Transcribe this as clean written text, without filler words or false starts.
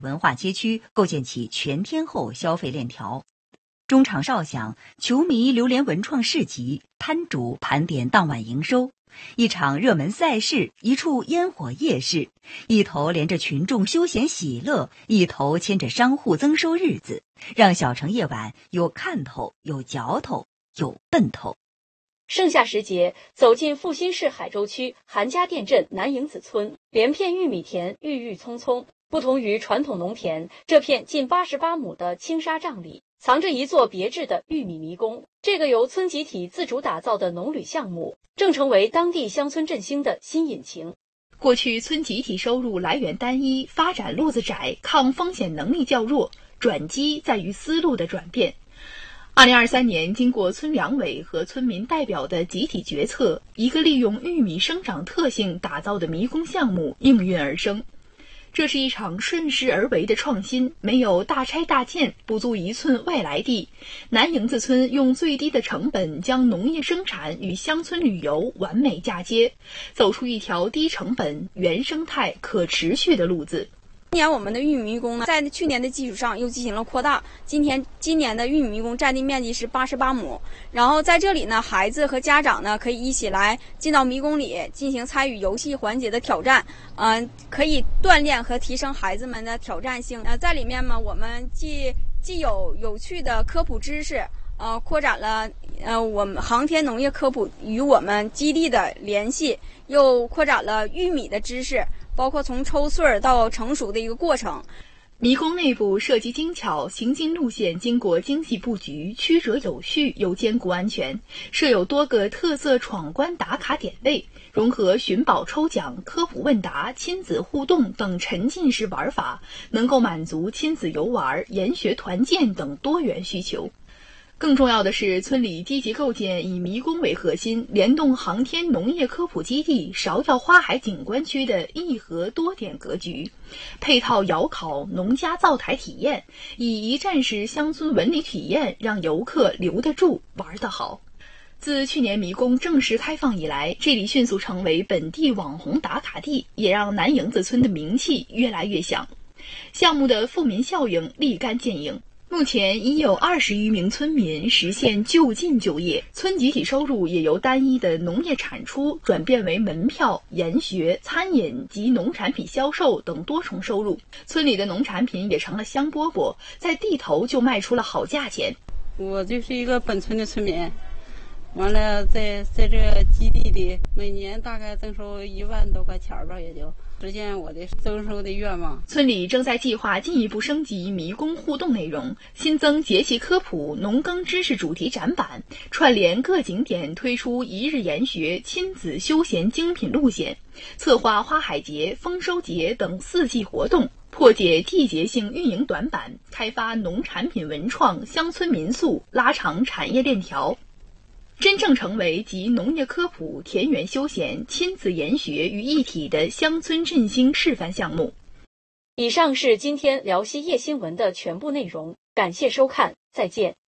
文化街区构建起全天候消费链条。中场哨响，球迷流连文创市集，摊主盘点当晚营收。一场热门赛事，一处烟火夜市，一头连着群众休闲喜乐，一头牵着商户增收日子，让小城夜晚有看头，有嚼头，有奔头。 盛夏时节，走进阜新市海州区韩家店镇南营子村，连片玉米田郁郁葱葱。不同于传统农田，这片近88亩的青纱帐里藏着一座别致的玉米迷宫。这个由村集体自主打造的农旅项目，正成为当地乡村振兴的新引擎。 过去村集体收入来源单一，发展路子窄，抗风险能力较弱，转机在于思路的转变。2023年，经过村两委和村民代表的集体决策，一个利用玉米生长特性打造的迷宫项目应运而生。这是一场顺势而为的创新，没有大拆大建，不足一寸外来地。南营子村用最低的成本将农业生产与乡村旅游完美嫁接，走出一条低成本、原生态、可持续的路子。 今年我们的玉米迷宫呢，在去年的基础上又进行了扩大。今年的玉米迷宫占地面积是88亩，然后在这里呢，孩子和家长呢可以一起来进到迷宫里进行参与游戏环节的挑战，可以锻炼和提升孩子们的挑战性。在里面嘛，我们既有有趣的科普知识，扩展了我们航天农业科普与我们基地的联系，又扩展了玉米的知识。包括从抽穗到成熟的一个过程。 迷宫内部设计精巧，行进路线经过精细布局，曲折有序又兼顾安全，设有多个特色闯关打卡点位，融合寻宝抽奖、科普问答、亲子互动等沉浸式玩法，能够满足亲子游玩、研学团建等多元需求。更重要的是，村里积极构建以迷宫为核心，联动航天农业科普基地、芍药花海景观区的一核多点格局，配套窑烤、农家灶台体验，以一站式乡村文旅体验，让游客留得住、玩得好。自去年迷宫正式开放以来，这里迅速成为本地网红打卡地，也让南营子村的名气越来越响。项目的富民效应立竿见影。目前已有20余名村民实现就近就业，村集体收入也由单一的农业产出转变为门票、研学、餐饮及农产品销售等多重收入。村里的农产品也成了香饽饽，在地头就卖出了好价钱。 我就是一个本村的村民，完了在这个基地里，每年大概增收1万多块钱吧，也就实现我的增收的愿望。 村里正在计划进一步升级迷宫互动内容，新增节气科普、农耕知识主题展板，串联各景点推出一日研学、亲子休闲精品路线，策划花海节、丰收节等4季活动，破解季节性运营短板，开发农产品文创、乡村民宿，拉长产业链条。真正成为集农业科普、田园休闲、亲子研学于一体的乡村振兴示范项目。 以上是今天辽西夜新闻的全部内容，感谢收看，再见。